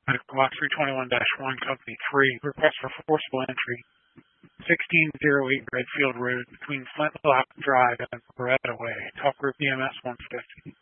Block 321-1, Company 3, request for forcible entry, 1608 Redfield Road between Flintlock Drive and Loretta Way. Talk Group EMS 150.